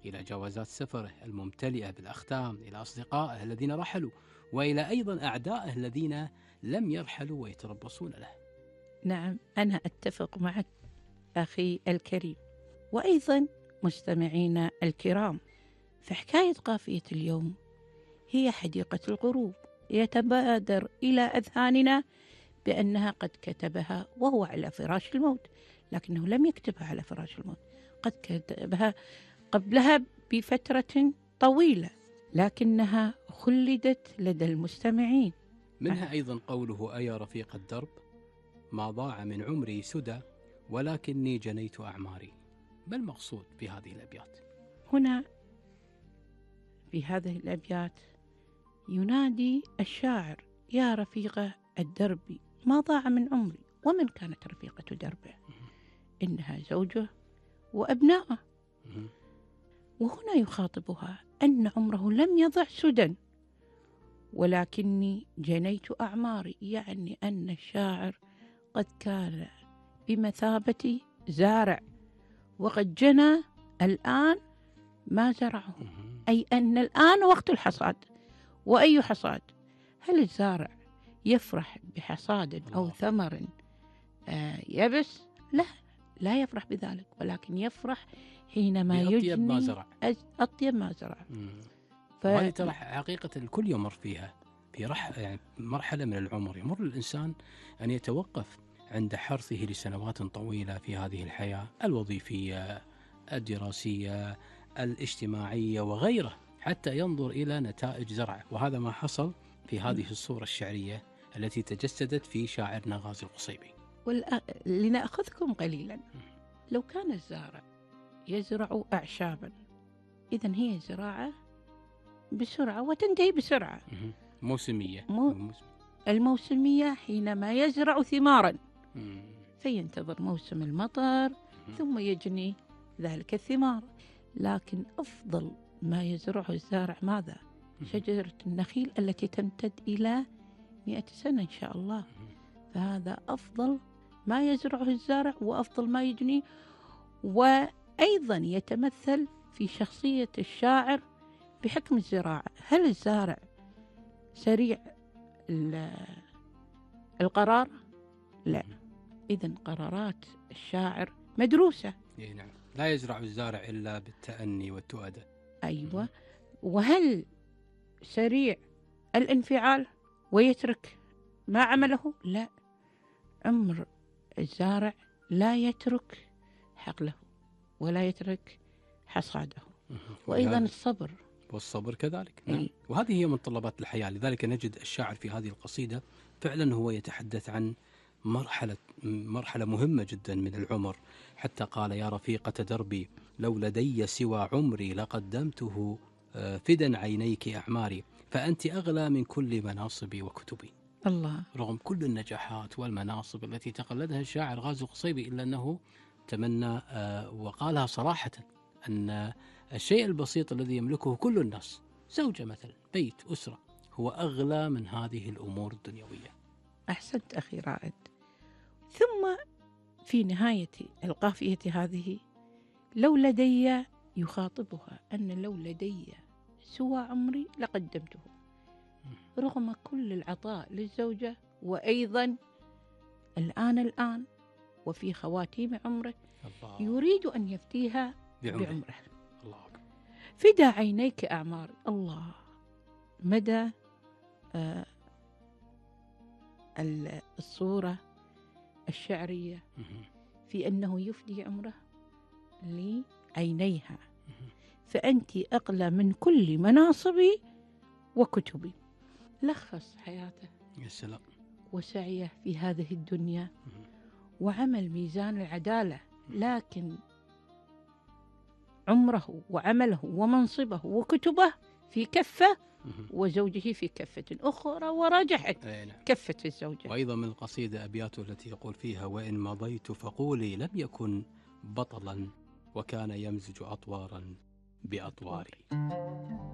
إلى جوازات سفره الممتلئة بالأختام، إلى أصدقائه الذين رحلوا، وإلى أيضا أعدائه الذين لم يرحلوا ويتربصون له. نعم، أنا أتفق معك أخي الكريم، وأيضا مستمعينا الكرام. فحكاية قافية اليوم هي حديقة الغروب، يتبادر إلى أذهاننا بأنها قد كتبها وهو على فراش الموت، لكنه لم يكتبها على فراش الموت، قد كتبها قبلها بفترة طويلة، لكنها خلدت لدى المستمعين. منها أيضا قوله: أيا رفيق الدرب، ما ضاع من عمري سدى، ولكني جنيت أعماري. ما المقصود بهذه الأبيات؟ هنا في هذه الأبيات ينادي الشاعر: يا رفيق الدرب، ما ضاع من عمري. ومن كانت رفيقة دربه؟ إنها زوجه وأبنائه. وهنا يخاطبها أن عمره لم يضع سدى، ولكني جنيت أعماري، يعني أن الشاعر قد كان بمثابة زارع، وقد جنى الآن ما زرعه، أي أن الآن وقت الحصاد. وأي حصاد؟ هل الزارع يفرح بحصاد أو ثمر يبس؟ لا يفرح بذلك، ولكن يفرح حينما يجني أطيب ما زرع. وهذه ترى حقيقة الكل يمر فيها، في يعني مرحلة من العمر يمر الإنسان أن يتوقف عند حرثه لسنوات طويلة في هذه الحياة الوظيفية، الدراسية، الاجتماعية وغيره، حتى ينظر إلى نتائج زرعه. وهذا ما حصل في هذه الصورة الشعرية التي تجسدت في شاعرنا غازي القصيبي. لنأخذكم قليلا، لو كان الزارع يزرع أعشابا، إذن هي زراعة بسرعة وتنتهي بسرعة. موسمية. الموسمية حينما يزرع ثمارا، فينتظر موسم المطر ثم يجني ذلك الثمار. لكن أفضل ما يزرعه الزارع ماذا؟ شجرة النخيل التي تمتد إلى 100 سنة إن شاء الله. فهذا أفضل ما يزرعه الزارع وأفضل ما يجني. وأيضا يتمثل في شخصية الشاعر بحكم الزراعة. هل الزارع سريع القرار؟ لا. إذن قرارات الشاعر مدروسة. نعم، لا يزرع الزارع إلا بالتأني والتؤدة. أيوة. وهل سريع الانفعال ويترك ما عمله؟ لا. عمر الزارع لا يترك حقله ولا يترك حصاده. وأيضا الصبر، والصبر كذلك. نعم. وهذه هي متطلبات الحياة. لذلك نجد الشاعر في هذه القصيدة فعلا هو يتحدث عن مرحلة مهمة جدا من العمر، حتى قال: يا رفيقة دربي، لو لدي سوى عمري لقدمته فدا عينيك أعماري، فأنت أغلى من كل مناصبي وكتبي. الله. رغم كل النجاحات والمناصب التي تقلدها الشاعر غازي القصيبي، إلا أنه تمنى وقالها صراحة أن الشيء البسيط الذي يملكه كل الناس، زوجة مثلا، بيت، أسرة، هو أغلى من هذه الأمور الدنيوية. أحسنت أخي رائد. ثم في نهاية القافية هذه: لو لدي، يخاطبها أن لو لدي سوى عمري لقدمته. رغم كل العطاء للزوجة، وأيضا الآن وفي خواتيم عمره يريد أن يفتيها بعمره. الله. فدا عينيك أعمار. الله، مدى الصورة الشعرية في أنه يفدي عمره لعينيها. فأنت أغلى من كل مناصبي وكتبي. لخص حياته يا سلام وسعيه في هذه الدنيا وعمل ميزان العدالة، لكن عمره وعمله ومنصبه وكتبه في كفة وزوجه في كفة أخرى، ورجحت كفة الزوجة. وأيضا من القصيدة أبياته التي يقول فيها: وإن مضيت فقولي لم يكن بطلا، وكان يمزج أطوارا بأطواري.